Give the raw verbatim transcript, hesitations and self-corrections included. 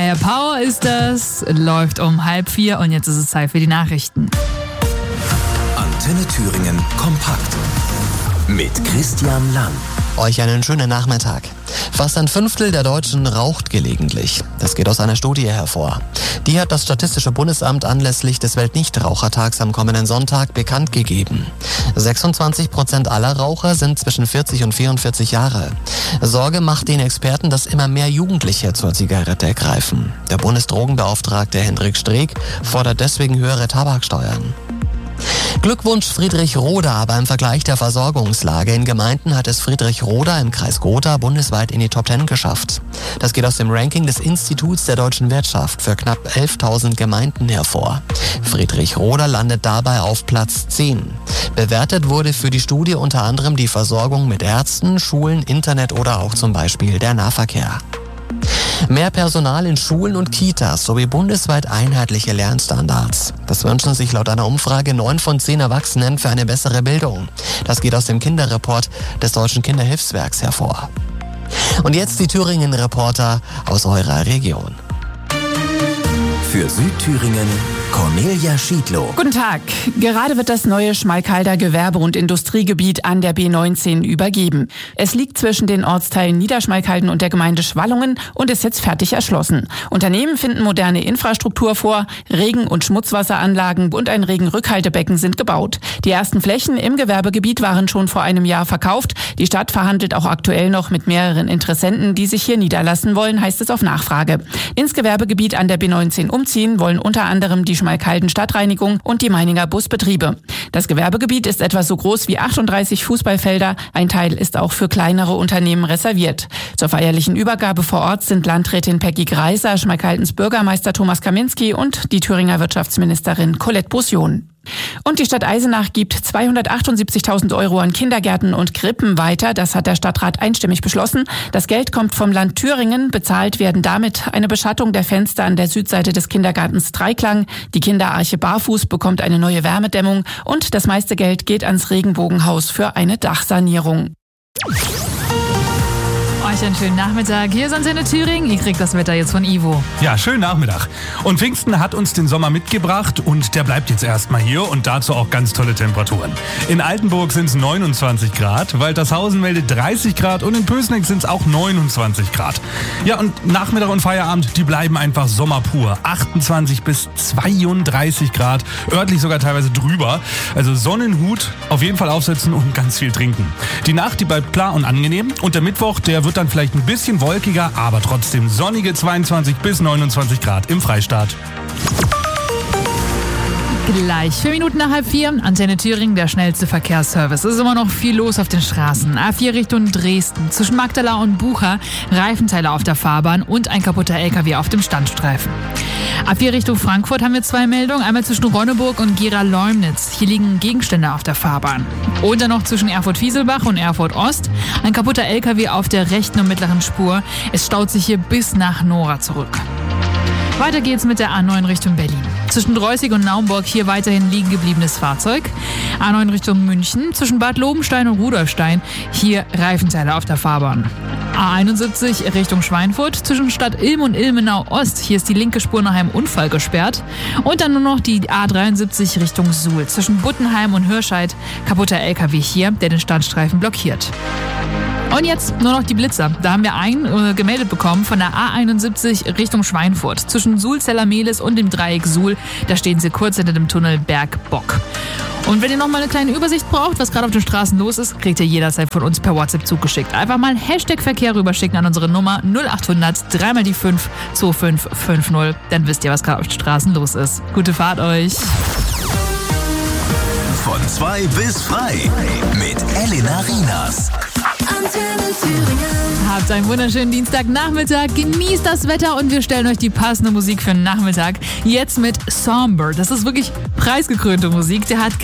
Higher Power ist das, läuft um halb vier und jetzt ist es Zeit für die Nachrichten. Antenne Thüringen kompakt mit Christian Lang. Euch einen schönen Nachmittag. Fast ein Fünftel der Deutschen raucht gelegentlich. Das geht aus einer Studie hervor. Die hat das Statistische Bundesamt anlässlich des Weltnichtrauchertags am kommenden Sonntag bekannt gegeben. sechsundzwanzig Prozent aller Raucher sind zwischen vierzig und vierundvierzig Jahre. Sorge macht den Experten, dass immer mehr Jugendliche zur Zigarette greifen. Der Bundesdrogenbeauftragte Hendrik Streeck fordert deswegen höhere Tabaksteuern. Glückwunsch Friedrich Roda. Beim Vergleich der Versorgungslage in Gemeinden hat es Friedrich Roda im Kreis Gotha bundesweit in die Top Ten geschafft. Das geht aus dem Ranking des Instituts der deutschen Wirtschaft für knapp elftausend Gemeinden hervor. Friedrich Roda landet dabei auf Platz zehn. Bewertet wurde für die Studie unter anderem die Versorgung mit Ärzten, Schulen, Internet oder auch zum Beispiel der Nahverkehr. Mehr Personal in Schulen und Kitas sowie bundesweit einheitliche Lernstandards. Das wünschen sich laut einer Umfrage neun von zehn Erwachsenen für eine bessere Bildung. Das geht aus dem Kinderreport des Deutschen Kinderhilfswerks hervor. Und jetzt die Thüringen-Reporter aus eurer Region. Für Südthüringen Cornelia Schiedlow. Guten Tag. Gerade wird das neue Schmalkalder Gewerbe- und Industriegebiet an der B neunzehn übergeben. Es liegt zwischen den Ortsteilen Niederschmalkalden und der Gemeinde Schwallungen und ist jetzt fertig erschlossen. Unternehmen finden moderne Infrastruktur vor, Regen- und Schmutzwasseranlagen und ein Regenrückhaltebecken sind gebaut. Die ersten Flächen im Gewerbegebiet waren schon vor einem Jahr verkauft. Die Stadt verhandelt auch aktuell noch mit mehreren Interessenten, die sich hier niederlassen wollen, heißt es auf Nachfrage. Ins Gewerbegebiet an der B neunzehn umziehen wollen unter anderem die Schmalkalden Stadtreinigung und die Meininger Busbetriebe. Das Gewerbegebiet ist etwa so groß wie achtunddreißig Fußballfelder. Ein Teil ist auch für kleinere Unternehmen reserviert. Zur feierlichen Übergabe vor Ort sind Landrätin Peggy Greiser, Schmalkaldens Bürgermeister Thomas Kaminski und die Thüringer Wirtschaftsministerin Colette Bussion. Und die Stadt Eisenach gibt zweihundertachtundsiebzigtausend Euro an Kindergärten und Krippen weiter. Das hat der Stadtrat einstimmig beschlossen. Das Geld kommt vom Land Thüringen. Bezahlt werden damit eine Beschattung der Fenster an der Südseite des Kindergartens Dreiklang. Die Kinderarche Barfuß bekommt eine neue Wärmedämmung. Und das meiste Geld geht ans Regenbogenhaus für eine Dachsanierung. Euch einen schönen Nachmittag. Hier ist Antenne Thüringen. Ihr kriegt das Wetter jetzt von Ivo. Ja, schönen Nachmittag. Und Pfingsten hat uns den Sommer mitgebracht und der bleibt jetzt erstmal hier und dazu auch ganz tolle Temperaturen. In Altenburg sind es neunundzwanzig Grad, Waltershausen meldet dreißig Grad und in Pößneck sind es auch neunundzwanzig Grad. Ja, und Nachmittag und Feierabend, die bleiben einfach sommerpur. achtundzwanzig bis zweiunddreißig Grad, örtlich sogar teilweise drüber. Also Sonnenhut auf jeden Fall aufsetzen und ganz viel trinken. Die Nacht, die bleibt klar und angenehm und der Mittwoch, der wird dann vielleicht ein bisschen wolkiger, aber trotzdem sonnige zweiundzwanzig bis neunundzwanzig Grad im Freistaat. Gleich vier Minuten nach halb vier, Antenne Thüringen, der schnellste Verkehrsservice. Es ist immer noch viel los auf den Straßen. A vier Richtung Dresden, zwischen Magdala und Bucha, Reifenteile auf der Fahrbahn und ein kaputter L K W auf dem Standstreifen. A vier Richtung Frankfurt haben wir zwei Meldungen, einmal zwischen Ronneburg und Gera-Leumnitz. Hier liegen Gegenstände auf der Fahrbahn. Und dann noch zwischen Erfurt-Fieselbach und Erfurt-Ost, ein kaputter L K W auf der rechten und mittleren Spur. Es staut sich hier bis nach Nora zurück. Weiter geht's mit der A neun Richtung Berlin. Zwischen Dreußig und Naumburg hier weiterhin liegen gebliebenes Fahrzeug. A neun Richtung München, zwischen Bad Lobenstein und Rudolfstein, hier Reifenteile auf der Fahrbahn. A einundsiebzig Richtung Schweinfurt, zwischen Stadt Ilm und Ilmenau Ost, hier ist die linke Spur nach einem Unfall gesperrt. Und dann nur noch die A dreiundsiebzig Richtung Suhl, zwischen Buttenheim und Hirscheid, kaputter L K W hier, der den Standstreifen blockiert. Und jetzt nur noch die Blitzer. Da haben wir einen äh, gemeldet bekommen von der A einundsiebzig Richtung Schweinfurt. Zwischen Suhl-Zellermehlis und dem Dreieck Suhl, da stehen sie kurz hinter dem Tunnel Bergbock. Und wenn ihr noch mal eine kleine Übersicht braucht, was gerade auf den Straßen los ist, kriegt ihr jederzeit von uns per WhatsApp zugeschickt. Einfach mal Hashtag Verkehr rüberschicken an unsere Nummer null achthundert drei mal die fünf zwei fünf fünf null. Dann wisst ihr, was gerade auf den Straßen los ist. Gute Fahrt euch. Von zwei bis frei mit Elena Rinas. Habt einen wunderschönen Dienstagnachmittag, genießt das Wetter und wir stellen euch die passende Musik für den Nachmittag. Jetzt mit Somber. Das ist wirklich preisgekrönte Musik. Der hat